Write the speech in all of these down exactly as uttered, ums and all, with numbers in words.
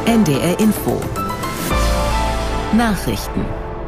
N D R Info. Nachrichten.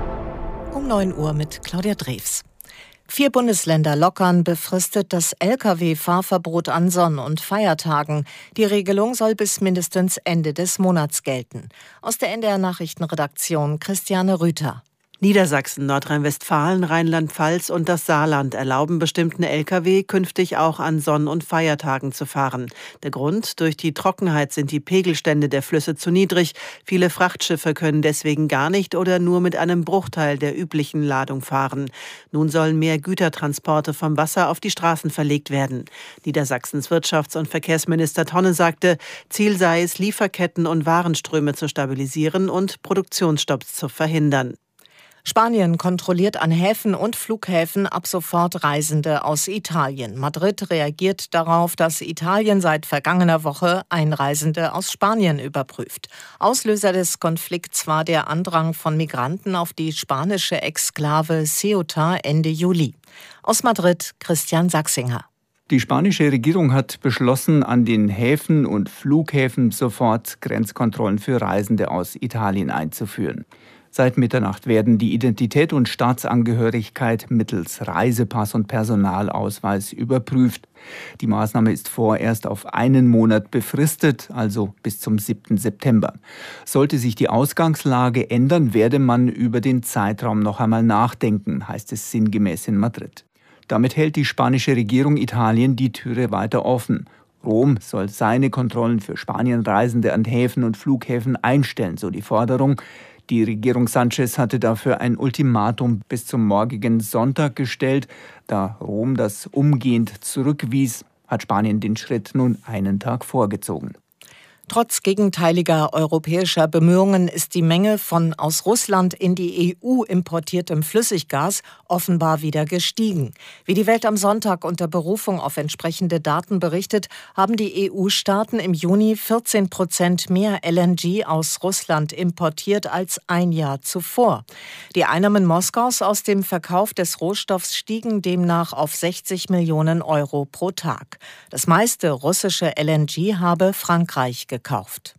Um neun Uhr mit Claudia Drews. Vier Bundesländer lockern befristet das L K W-Fahrverbot an Sonn- und Feiertagen. Die Regelung soll bis mindestens Ende des Monats gelten. Aus der N D R-Nachrichtenredaktion Christiane Rüther. Niedersachsen, Nordrhein-Westfalen, Rheinland-Pfalz und das Saarland erlauben bestimmten L K W künftig auch an Sonn- und Feiertagen zu fahren. Der Grund: durch die Trockenheit sind die Pegelstände der Flüsse zu niedrig. Viele Frachtschiffe können deswegen gar nicht oder nur mit einem Bruchteil der üblichen Ladung fahren. Nun sollen mehr Gütertransporte vom Wasser auf die Straßen verlegt werden. Niedersachsens Wirtschafts- und Verkehrsminister Tonne sagte, Ziel sei es, Lieferketten und Warenströme zu stabilisieren und Produktionsstopps zu verhindern. Spanien kontrolliert an Häfen und Flughäfen ab sofort Reisende aus Italien. Madrid reagiert darauf, dass Italien seit vergangener Woche Einreisende aus Spanien überprüft. Auslöser des Konflikts war der Andrang von Migranten auf die spanische Exklave Ceuta Ende Juli. Aus Madrid Christian Sachsinger. Die spanische Regierung hat beschlossen, an den Häfen und Flughäfen sofort Grenzkontrollen für Reisende aus Italien einzuführen. Seit Mitternacht werden die Identität und Staatsangehörigkeit mittels Reisepass und Personalausweis überprüft. Die Maßnahme ist vorerst auf einen Monat befristet, also bis zum siebten September. Sollte sich die Ausgangslage ändern, werde man über den Zeitraum noch einmal nachdenken, heißt es sinngemäß in Madrid. Damit hält die spanische Regierung Italien die Türe weiter offen. Rom soll seine Kontrollen für Spanienreisende an Häfen und Flughäfen einstellen, so die Forderung. Die Regierung Sanchez hatte dafür ein Ultimatum bis zum morgigen Sonntag gestellt. Da Rom das umgehend zurückwies, hat Spanien den Schritt nun einen Tag vorgezogen. Trotz gegenteiliger europäischer Bemühungen ist die Menge von aus Russland in die E U importiertem Flüssiggas offenbar wieder gestiegen. Wie die Welt am Sonntag unter Berufung auf entsprechende Daten berichtet, haben die E U-Staaten im Juni vierzehn Prozent mehr L N G aus Russland importiert als ein Jahr zuvor. Die Einnahmen Moskaus aus dem Verkauf des Rohstoffs stiegen demnach auf sechzig Millionen Euro pro Tag. Das meiste russische L N G habe Frankreich gekauft. gekauft.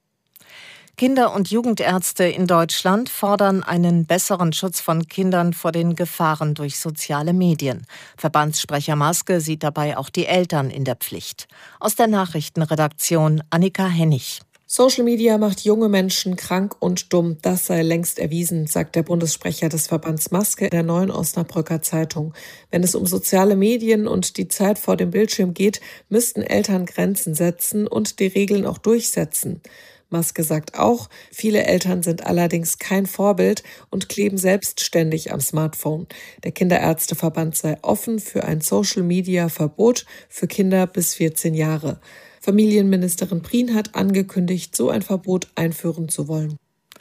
Kinder- und Jugendärzte in Deutschland fordern einen besseren Schutz von Kindern vor den Gefahren durch soziale Medien. Verbandssprecher Maske sieht dabei auch die Eltern in der Pflicht. Aus der Nachrichtenredaktion Annika Hennig. Social Media macht junge Menschen krank und dumm. Das sei längst erwiesen, sagt der Bundessprecher des Verbands Maske in der Neuen Osnabrücker Zeitung. Wenn es um soziale Medien und die Zeit vor dem Bildschirm geht, müssten Eltern Grenzen setzen und die Regeln auch durchsetzen. Maske sagt auch, viele Eltern sind allerdings kein Vorbild und kleben selbstständig am Smartphone. Der Kinderärzteverband sei offen für ein Social-Media-Verbot für Kinder bis vierzehn Jahre. Familienministerin Prien hat angekündigt, so ein Verbot einführen zu wollen.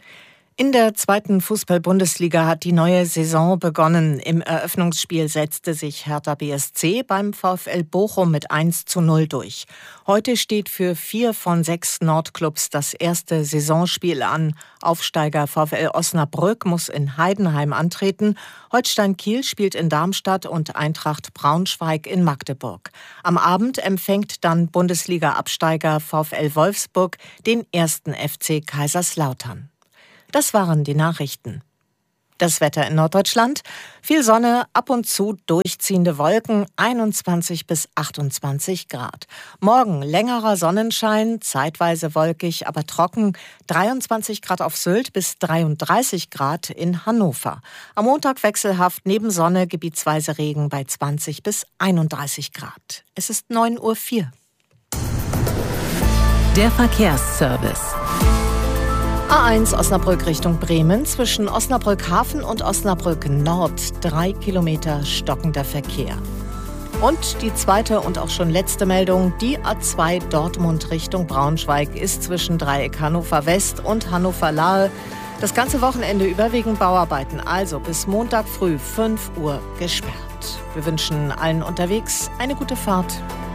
In der zweiten Fußball-Bundesliga hat die neue Saison begonnen. Im Eröffnungsspiel setzte sich Hertha B S C beim VfL Bochum mit eins zu null durch. Heute steht für vier von sechs Nordclubs das erste Saisonspiel an. Aufsteiger VfL Osnabrück muss in Heidenheim antreten. Holstein Kiel spielt in Darmstadt und Eintracht Braunschweig in Magdeburg. Am Abend empfängt dann Bundesliga-Absteiger VfL Wolfsburg den ersten F C Kaiserslautern. Das waren die Nachrichten. Das Wetter in Norddeutschland: viel Sonne, ab und zu durchziehende Wolken, einundzwanzig bis achtundzwanzig Grad. Morgen längerer Sonnenschein, zeitweise wolkig, aber trocken, dreiundzwanzig Grad auf Sylt bis dreiunddreißig Grad in Hannover. Am Montag wechselhaft, neben Sonne gebietsweise Regen bei zwanzig bis einunddreißig Grad. Es ist neun Uhr vier. Der Verkehrsservice. A eins Osnabrück Richtung Bremen, zwischen Osnabrück Hafen und Osnabrück Nord, drei Kilometer stockender Verkehr. Und die zweite und auch schon letzte Meldung, die A zwei Dortmund Richtung Braunschweig ist zwischen Dreieck Hannover West und Hannover Lahe das ganze Wochenende überwiegend Bauarbeiten, also bis Montag früh fünf Uhr gesperrt. Wir wünschen allen unterwegs eine gute Fahrt.